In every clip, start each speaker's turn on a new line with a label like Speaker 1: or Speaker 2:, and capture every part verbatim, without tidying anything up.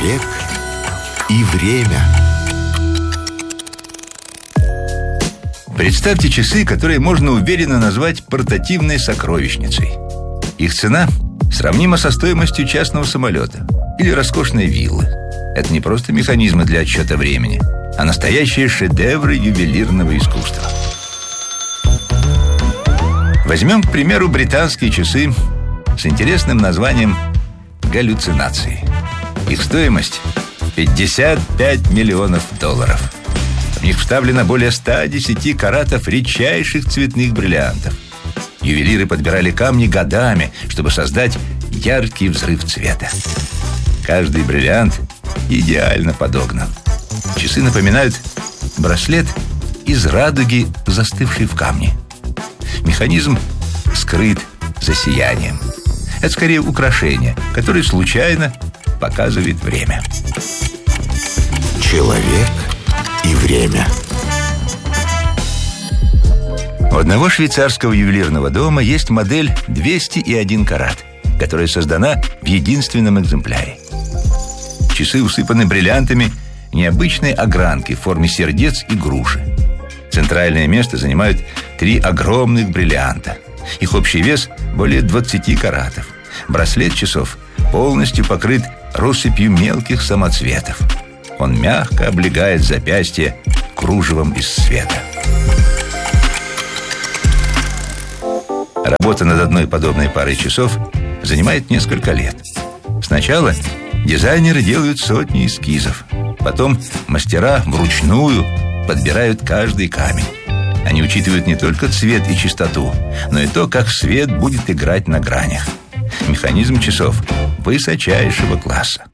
Speaker 1: Человек и время.
Speaker 2: Представьте часы, которые можно уверенно назвать портативной сокровищницей. Их цена сравнима со стоимостью частного самолета или роскошной виллы. Это не просто механизмы для отсчета времени, а настоящие шедевры ювелирного искусства. Возьмем, к примеру, британские часы с интересным названием «Галлюцинации». Их стоимость – пятьдесят пять миллионов долларов. В них вставлено более ста десяти каратов редчайших цветных бриллиантов. Ювелиры подбирали камни годами, чтобы создать яркий взрыв цвета. Каждый бриллиант идеально подогнан. Часы напоминают браслет из радуги, застывшей в камне. Механизм скрыт за сиянием. Это скорее украшение, которое случайно показывает время.
Speaker 1: Человек и время.
Speaker 2: У одного швейцарского ювелирного дома есть модель двести один карат, которая создана в единственном экземпляре. Часы усыпаны бриллиантами необычной огранки в форме сердец и груши. Центральное место занимают три огромных бриллианта. Их общий вес более двадцати каратов. Браслет часов полностью покрыт россыпью мелких самоцветов. Он мягко облегает запястье кружевом из света. Работа над одной подобной парой часов занимает несколько лет. Сначала дизайнеры делают сотни эскизов. Потом мастера вручную подбирают каждый камень. Они учитывают не только цвет и чистоту, но и то, как свет будет играть на гранях. Механизм часов высочайшего класса.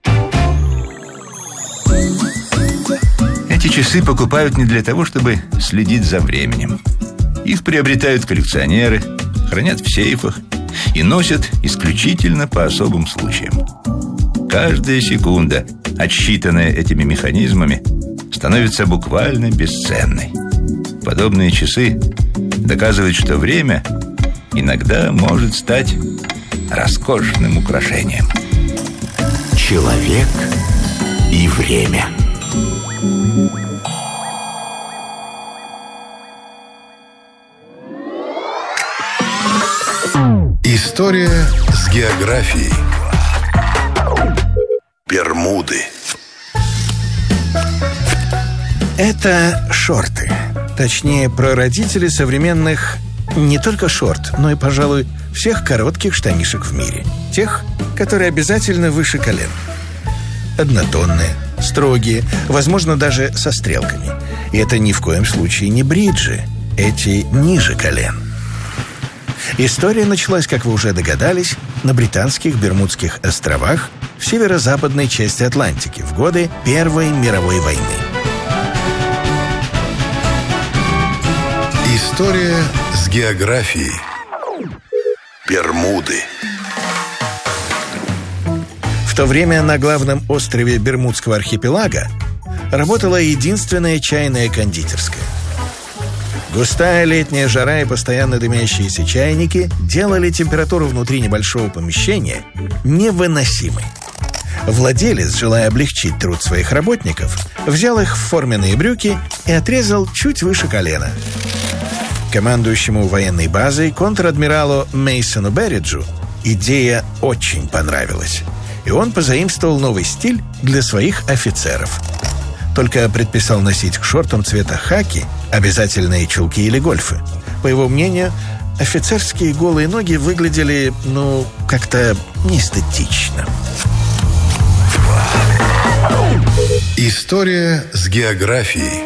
Speaker 2: Эти часы покупают не для того, чтобы следить за временем. Их приобретают коллекционеры, хранят в сейфах и носят исключительно по особым случаям. Каждая секунда, отсчитанная этими механизмами, становится буквально бесценной. Подобные часы доказывают, что время иногда может стать роскошным украшением.
Speaker 1: Человек и время. История с географией. Бермуды.
Speaker 3: Это шорты. Точнее, прародители современных не только шорт, но и, пожалуй, всех коротких штанишек в мире. Тех, которые обязательно выше колен. Однотонные, строгие, возможно, даже со стрелками. И это ни в коем случае не бриджи. Эти ниже колен. История началась, как вы уже догадались, на британских Бермудских островах в северо-западной части Атлантики в годы Первой мировой войны.
Speaker 1: История с географией. Бермуды.
Speaker 3: В то время на главном острове Бермудского архипелага работала единственная чайная кондитерская. Густая летняя жара и постоянно дымящиеся чайники делали температуру внутри небольшого помещения невыносимой. Владелец, желая облегчить труд своих работников, взял их в форменные брюки и отрезал чуть выше колена. Командующему военной базой контр-адмиралу Мейсону Берриджу идея очень понравилась, и он позаимствовал новый стиль для своих офицеров. Только предписал носить к шортам цвета хаки обязательные чулки или гольфы. По его мнению, офицерские голые ноги выглядели, ну, как-то неэстетично.
Speaker 1: История с географией.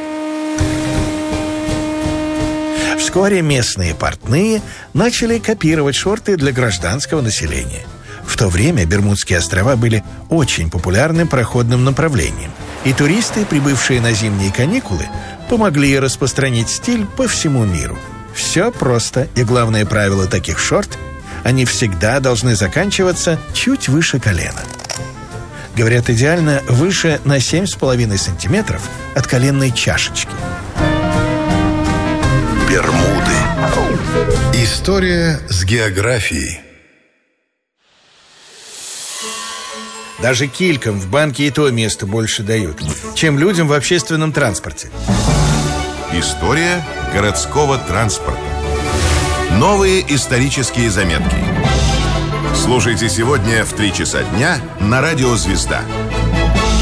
Speaker 3: Вскоре местные портные начали копировать шорты для гражданского населения. В то время Бермудские острова были очень популярным проходным направлением, и туристы, прибывшие на зимние каникулы, помогли распространить стиль по всему миру. Все просто, и главное правило таких шорт – они всегда должны заканчиваться чуть выше колена. Говорят, идеально выше на семь с половиной сантиметров от коленной чашечки.
Speaker 1: Бермуды. История с географией.
Speaker 3: Даже килькам в банке и то места больше дают, чем людям в общественном транспорте.
Speaker 4: История городского транспорта. Новые исторические заметки. Слушайте сегодня в три часа дня на радио «Звезда».